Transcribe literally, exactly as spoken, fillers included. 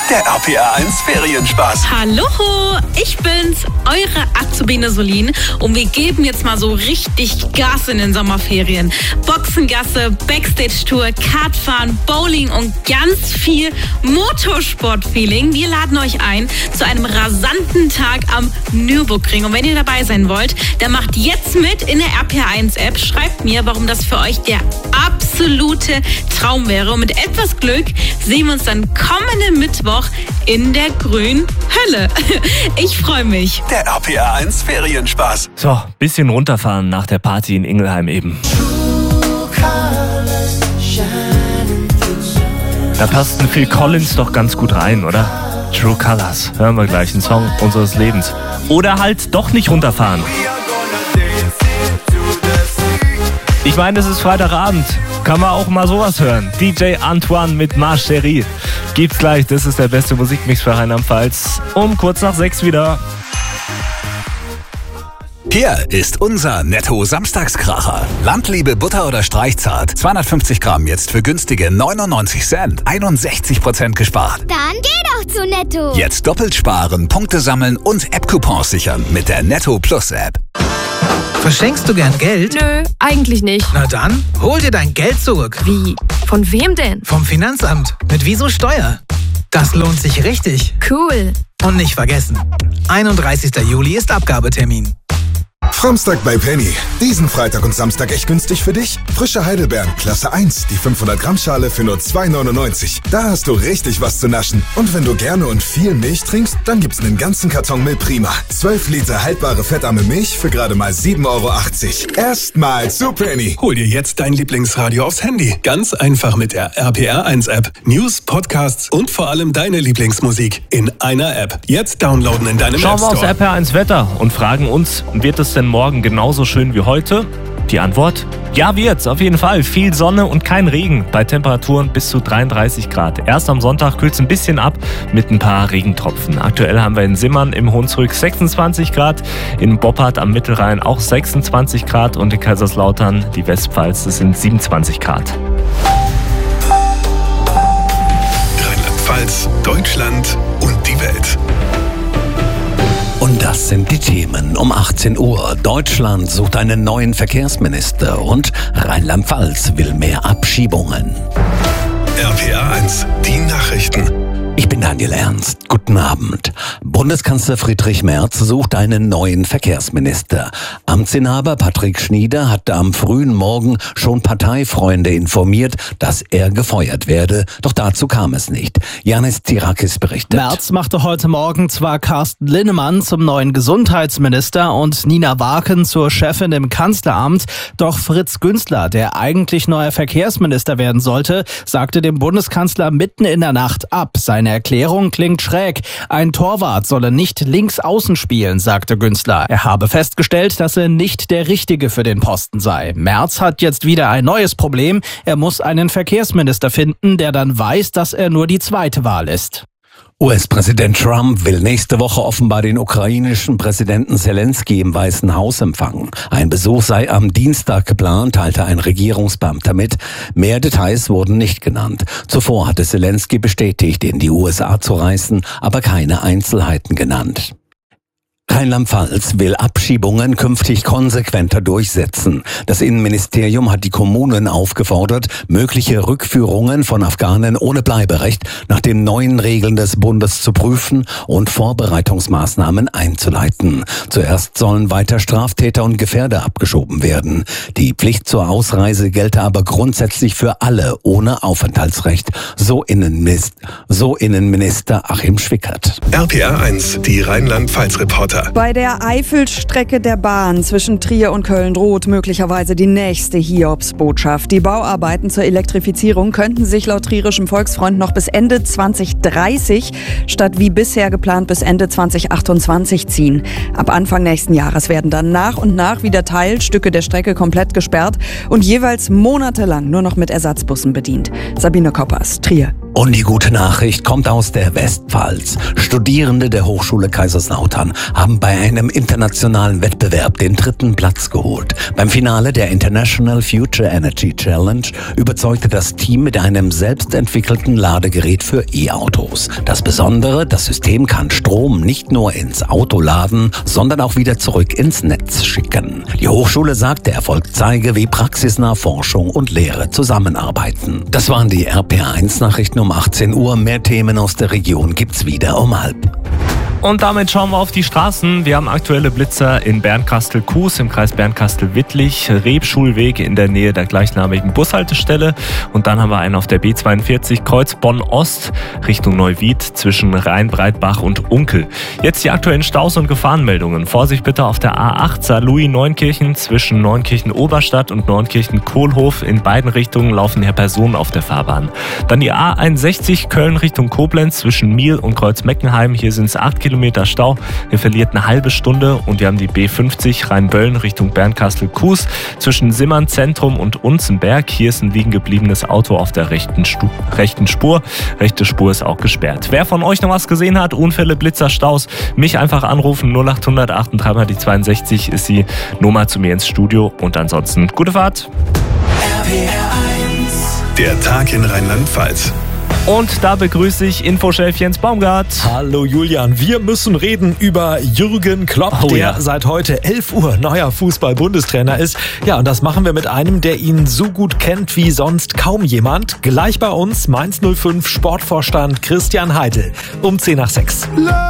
Der R P R eins Ferienspaß. Hallo, ich bin's, eure Azubine Solin und wir geben jetzt mal so richtig Gas in den Sommerferien. Boxengasse, Backstage-Tour, Kartfahren, Bowling und ganz viel Motorsport-Feeling. Wir laden euch ein zu einem rasanten Tag am Nürburgring. Und wenn ihr dabei sein wollt, dann macht jetzt mit in der R P R eins App. Schreibt mir, warum das für euch der absolute Traum wäre. Und mit etwas Glück sehen wir uns dann kommenden Mittwoch in der grünen Hölle. Ich freue mich. Der R P R eins Ferienspaß. So, bisschen runterfahren nach der Party in Ingelheim eben. Da passt ein Phil Collins doch ganz gut rein, oder? True Colors. Hören wir gleich, einen Song unseres Lebens. Oder halt doch nicht runterfahren. Ich meine, es ist Freitagabend. Kann man auch mal sowas hören. D J Antoine mit Ma Chérie. Gibt's gleich, das ist der beste Musikmix für Rheinland-Pfalz. Um kurz nach sechs wieder. Hier ist unser Netto-Samstagskracher. Landliebe Butter oder Streichzart. zweihundertfünfzig Gramm jetzt für günstige neunundneunzig Cent. einundsechzig Prozent gespart. Dann geh doch zu Netto. Jetzt doppelt sparen, Punkte sammeln und App-Coupons sichern mit der Netto Plus App. Verschenkst du gern Geld? Nö, eigentlich nicht. Na dann, hol dir dein Geld zurück. Wie? Von wem denn? Vom Finanzamt. Mit Wieso Steuer. Das lohnt sich richtig. Cool. Und nicht vergessen, einunddreißigster Juli ist Abgabetermin. Framstag bei Penny. Diesen Freitag und Samstag echt günstig für dich. Frische Heidelbeeren, Klasse eins, die fünfhundert Gramm Schale für nur zwei neunundneunzig. Da hast du richtig was zu naschen. Und wenn du gerne und viel Milch trinkst, dann gibt's einen ganzen Karton Milch Prima. zwölf Liter haltbare fettarme Milch für gerade mal sieben Euro achtzig. Erstmal zu Penny. Hol dir jetzt dein Lieblingsradio aufs Handy. Ganz einfach mit der R P R eins App. News, Podcasts und vor allem deine Lieblingsmusik in einer App. Jetzt downloaden in deinem Schauen App wir aufs Store. R P R eins Wetter und fragen uns, wird es denn morgen genauso schön wie heute? Die Antwort? Ja, wird's, auf jeden Fall. Viel Sonne und kein Regen bei Temperaturen bis zu dreiunddreißig Grad. Erst am Sonntag kühlt's ein bisschen ab mit ein paar Regentropfen. Aktuell haben wir in Simmern im Hunsrück sechsundzwanzig Grad, in Boppard am Mittelrhein auch sechsundzwanzig Grad und in Kaiserslautern, die Westpfalz, das sind siebenundzwanzig Grad. Rheinland-Pfalz, Deutschland und die Welt. Und das sind die Themen um achtzehn Uhr. Deutschland sucht einen neuen Verkehrsminister und Rheinland-Pfalz will mehr Abschiebungen. R P R eins, die Nachrichten. Ich bin Daniel Ernst. Guten Abend. Bundeskanzler Friedrich Merz sucht einen neuen Verkehrsminister. Amtsinhaber Patrick Schnieder hatte am frühen Morgen schon Parteifreunde informiert, dass er gefeuert werde. Doch dazu kam es nicht. Janis Tirakis berichtet. Merz machte heute Morgen zwar Carsten Linnemann zum neuen Gesundheitsminister und Nina Waken zur Chefin im Kanzleramt. Doch Fritz Günzler, der eigentlich neuer Verkehrsminister werden sollte, sagte dem Bundeskanzler mitten in der Nacht ab. Seine Erklärung klingt schräg. Ein Torwart solle nicht links außen spielen, sagte Günzler. Er habe festgestellt, dass er nicht der Richtige für den Posten sei. Merz hat jetzt wieder ein neues Problem. Er muss einen Verkehrsminister finden, der dann weiß, dass er nur die zweite Wahl ist. U S-Präsident Trump will nächste Woche offenbar den ukrainischen Präsidenten Zelensky im Weißen Haus empfangen. Ein Besuch sei am Dienstag geplant, teilte ein Regierungsbeamter mit. Mehr Details wurden nicht genannt. Zuvor hatte Zelensky bestätigt, in die U S A zu reisen, aber keine Einzelheiten genannt. Rheinland-Pfalz will Abschiebungen künftig konsequenter durchsetzen. Das Innenministerium hat die Kommunen aufgefordert, mögliche Rückführungen von Afghanen ohne Bleiberecht nach den neuen Regeln des Bundes zu prüfen und Vorbereitungsmaßnahmen einzuleiten. Zuerst sollen weiter Straftäter und Gefährder abgeschoben werden. Die Pflicht zur Ausreise gelte aber grundsätzlich für alle ohne Aufenthaltsrecht, so Innenminister, so Innenminister Achim Schwickert. R P R eins, die Rheinland-Pfalz-Reporter. Bei der Eifelstrecke der Bahn zwischen Trier und Köln droht möglicherweise die nächste Hiobsbotschaft. Die Bauarbeiten zur Elektrifizierung könnten sich laut Trierischem Volksfreund noch bis Ende zwanzig dreißig statt wie bisher geplant bis Ende zwanzig achtundzwanzig ziehen. Ab Anfang nächsten Jahres werden dann nach und nach wieder Teilstücke der Strecke komplett gesperrt und jeweils monatelang nur noch mit Ersatzbussen bedient. Sabine Koppers, Trier. Und die gute Nachricht kommt aus der Westpfalz. Studierende der Hochschule Kaiserslautern haben bei einem internationalen Wettbewerb den dritten Platz geholt. Beim Finale der International Future Energy Challenge überzeugte das Team mit einem selbstentwickelten Ladegerät für E-Autos. Das Besondere, das System kann Strom nicht nur ins Auto laden, sondern auch wieder zurück ins Netz schicken. Die Hochschule sagt, der Erfolg zeige, wie praxisnah Forschung und Lehre zusammenarbeiten. Das waren die R P R eins Nachrichten um achtzehn Uhr. Mehr Themen aus der Region gibt's wieder um halb. Und damit schauen wir auf die Straßen. Wir haben aktuelle Blitzer in Bernkastel-Kues im Kreis Bernkastel-Wittlich, Rebschulweg in der Nähe der gleichnamigen Bushaltestelle. Und dann haben wir einen auf der B zweiundvierzig Kreuz Bonn-Ost Richtung Neuwied zwischen Rheinbreitbach und Unkel. Jetzt die aktuellen Staus- und Gefahrenmeldungen. Vorsicht bitte auf der A acht Saarlouis-Neunkirchen zwischen Neunkirchen-Oberstadt und Neunkirchen-Kohlhof. In beiden Richtungen laufen hier Personen auf der Fahrbahn. Dann die A einundsechzig Köln Richtung Koblenz zwischen Miel und Kreuz-Meckenheim. Hier sind es acht Kilometer Stau. Wir verliert eine halbe Stunde und wir haben die B fünfzig Rheinböllen Richtung Bernkastel-Kues zwischen Simmern Zentrum und Unzenberg. Hier ist ein liegen gebliebenes Auto auf der rechten, Stu- rechten Spur. Rechte Spur ist auch gesperrt. Wer von euch noch was gesehen hat, Unfälle, Blitzer, Staus, mich einfach anrufen. null acht hundert achtunddreißig mal die zweiundsechzig ist die Nummer zu mir ins Studio. Und ansonsten gute Fahrt. R P R eins. Der Tag in Rheinland-Pfalz. Und da begrüße ich Infochef Jens Baumgart. Hallo Julian, wir müssen reden über Jürgen Klopp, oh, der ja. seit heute elf Uhr neuer Fußball-Bundestrainer ist. Ja, und das machen wir mit einem, der ihn so gut kennt wie sonst kaum jemand. Gleich bei uns Mainz null fünf Sportvorstand Christian Heidel um zehn nach sechs.